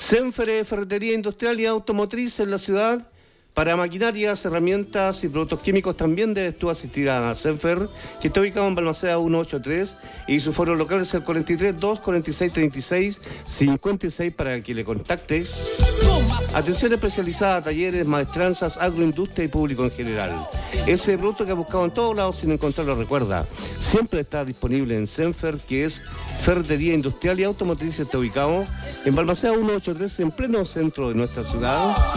Senfer, ferretería industrial y automotriz en la ciudad. Para maquinarias, herramientas y productos químicos también debes tú asistir a Senfer, que está ubicado en Balmaceda 183, y su foro local es el 43 246 36 56 para que le contactes. Atención especializada, talleres, maestranzas, agroindustria y público en general. Ese producto que has buscado en todos lados sin encontrarlo, recuerda, siempre está disponible en Senfer, que es ferretería industrial y automotriz. Está ubicado en Balmaceda 183, en pleno centro de nuestra ciudad.